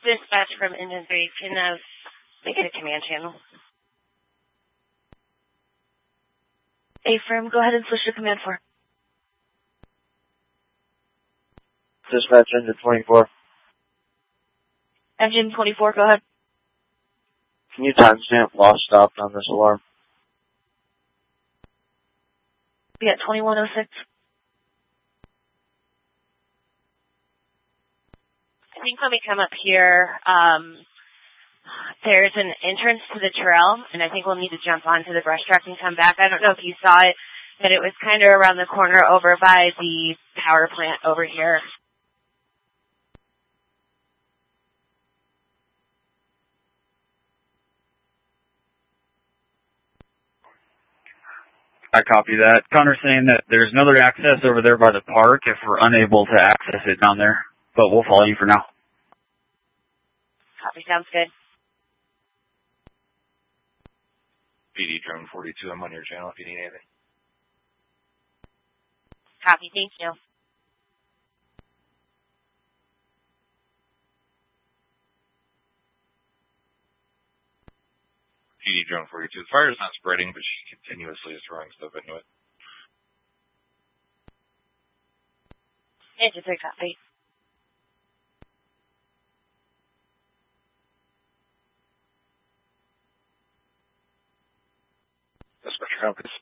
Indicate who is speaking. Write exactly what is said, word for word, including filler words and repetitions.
Speaker 1: dispatch from Engine three. Can uh, make it a command channel. A-firm, go ahead and switch to command four.
Speaker 2: Dispatch engine twenty-four.
Speaker 1: Engine twenty-four, go ahead.
Speaker 2: Can you timestamp lost stopped on this alarm?
Speaker 1: Be at twenty-one oh six. I think when we come up here, um, there's an entrance to the trail, and I think we'll need to jump onto the brush truck and come back. I don't know if you saw it, but it was kind of around the corner over by the power plant over here.
Speaker 3: I copy that. Connor's saying that there's another access over there by the park if we're unable to access it down there, but we'll follow you for now.
Speaker 1: Copy, sounds good.
Speaker 4: P D drone forty-two, I'm on your channel if you need anything.
Speaker 1: Copy, thank you.
Speaker 4: P D drone forty-two, the fire is not spreading, but she continuously is throwing stuff into it.
Speaker 1: Engine three, copy.
Speaker 4: Dispatcher,